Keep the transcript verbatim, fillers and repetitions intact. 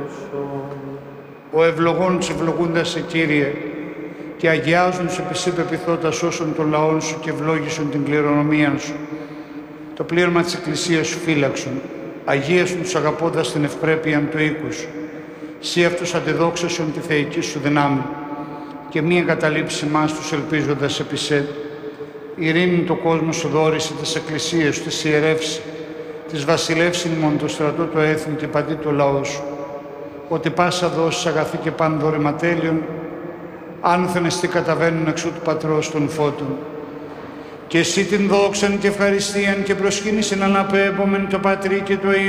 Ο ευλογών τους ευλογούντας σε Κύριε, και αγιάζουν τους επί σύ πεποιθώντας όσων των λαών σου και ευλόγησον την κληρονομία σου. Το πλήρωμα της Εκκλησίας σου φύλαξον, αγίασον τους αγαπώντας την ευπρέπεια του οίκου σου. Σύ αυτούς αντιδόξασον τη θεϊκή σου δυνάμει, και μη εγκαταλείψει μας τους ελπίζοντας επί σε. Ειρήνη το κόσμο σου δόρισε, τις εκκλησίες σου, τις ιερεύσει, τις βασιλεύσιν ημών το στρατό το έθνη και παντί το λαό σου. Ότι πάσα δώσεις αγαθή και παν δωρεματέλειων, άνθεν εστί καταβαίνουν εξού του Πατρός των φώτων. Και εσύ την δόξαν και ευχαριστίαν και προσκύνησιν αναπέμπομεν το Πατρί και το